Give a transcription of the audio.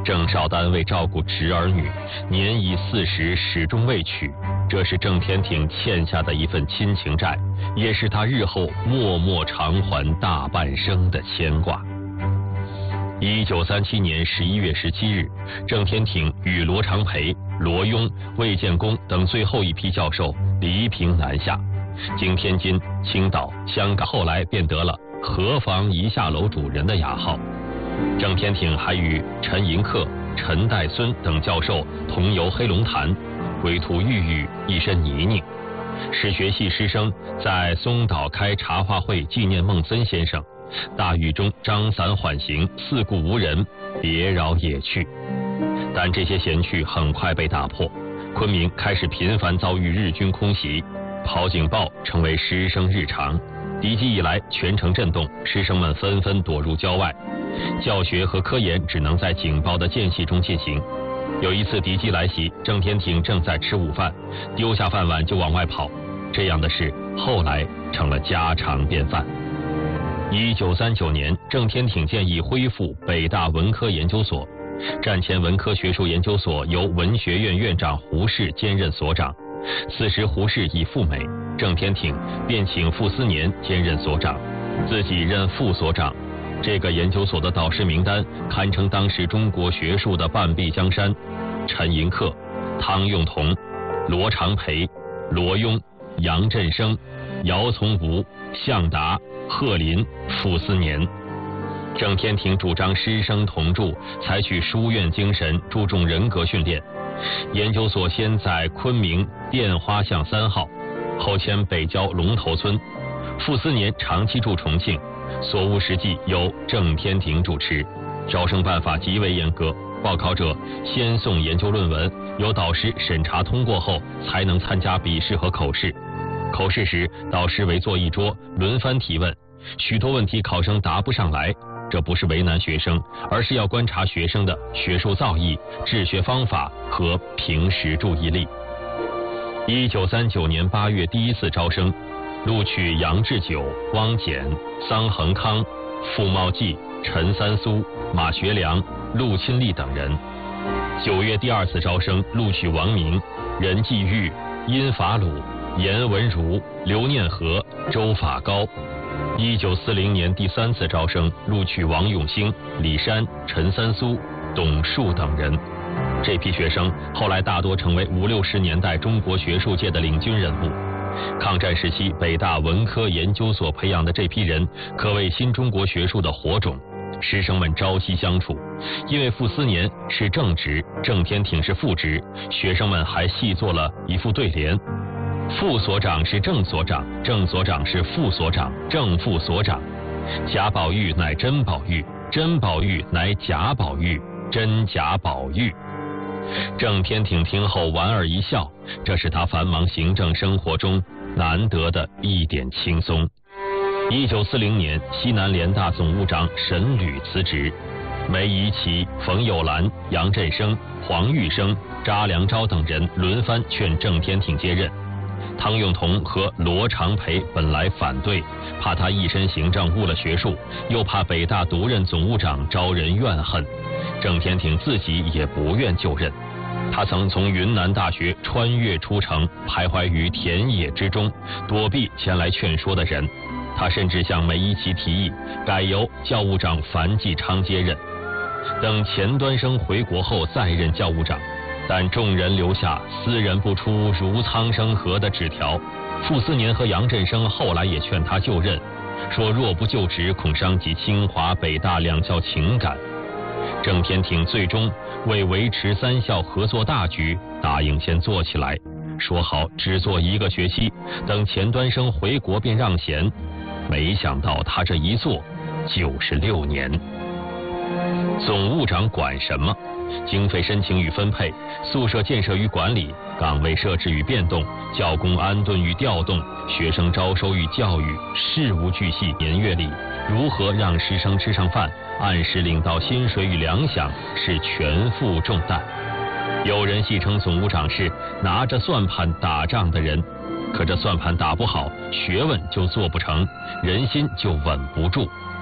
郑少丹为照顾侄儿女，年已40，始终未娶，这是郑天挺欠下的一份亲情债，也是他日后默默偿还大半生的牵挂。1937年11月17日，郑天挺与罗长培、罗庸、魏建功等最后一批教授离平南下，经天津、青岛、香港，后来便得了河房一下楼主任的雅号。郑天挺还与陈寅恪、陈岱孙等教授同游黑龙潭，归途郁郁，一身泥泞。史学系师生在松岛开茶话会纪念孟森先生，大雨中张伞缓行，四顾无人，别饶也去。但这些闲趣很快被打破，昆明开始频繁遭遇日军空袭，跑警报成为师生日常。敌机一来，全城震动，师生们纷纷躲入郊外，教学和科研只能在警报的间隙中进行。有一次敌机来袭，郑天挺正在吃午饭，丢下饭碗就往外跑，这样的事后来成了家常便饭。1939年，郑天挺建议恢复北大文科研究所，战前文科学术研究所由文学院院长胡适兼任所长。此时胡适已赴美，郑天挺便请傅斯年兼任所长，自己任副所长。这个研究所的导师名单堪称当时中国学术的半壁江山：陈寅恪、汤用彤、罗长培、罗庸、杨振声、姚从吾、向达、贺林、傅斯年。郑天挺主张师生同住，采取书院精神，注重人格训练。研究所先在昆明电花巷3号，后迁北郊龙头村。傅斯年长期驻重庆，所务实际由郑天挺主持。招生办法极为严格，报考者先送研究论文，由导师审查通过后，才能参加笔试和口试。口试时，导师围坐一桌，轮番提问，许多问题考生答不上来。这不是为难学生，而是要观察学生的学术造诣、治学方法和平时注意力。1939年8月第一次招生，录取杨志久、汪简、桑恒康、傅茂季、陈三苏、马学良、陆钦立等人。9月第二次招生，录取王明、任继玉、殷法鲁、严文如、刘念和、周法高。1940年第三次招生，录取王永兴、李山、陈三苏、董树等人。这批学生后来大多成为50、60年代中国学术界的领军人物。抗战时期，北大文科研究所培养的这批人，可谓新中国学术的火种。师生们朝夕相处，因为傅斯年是正职，郑天挺是副职，学生们还细做了一副对联：副所长是正所长，正所长是副所长，正副所长。贾宝玉乃真宝玉，真宝玉乃贾宝玉，真贾宝玉。郑天挺听后莞尔一笑，这是他繁忙行政生活中难得的一点轻松。1940年，西南联大总务长沈履辞职，梅贻琦、冯友兰、杨振声、黄玉生、查良钊等人轮番劝郑天挺接任。汤用彤和罗长培本来反对，怕他一身行政误了学术，又怕北大独任总务长招人怨恨，郑天挺自己也不愿就任。他曾从云南大学穿越出城，徘徊于田野之中，躲避前来劝说的人。他甚至向梅贻琦提议，改由教务长樊继昌接任，等钱端生回国后再任教务长。但众人留下斯人不出如苍生何的纸条。傅斯年和杨振声后来也劝他就任，说若不就职，恐伤及清华、北大两校情感。郑天挺最终为维持三校合作大局，答应先做起来，说好只做1个学期，等钱端生回国便让贤。没想到他这一做96年。总务长管什么？经费申请与分配，宿舍建设与管理，岗位设置与变动，教工安顿与调动，学生招收与教育，事无巨细。年月里，如何让师生吃上饭，按时领到薪水与粮饷，是全副重担。有人戏称总务长是拿着算盘打仗的人，可这算盘打不好，学问就做不成，人心就稳不住。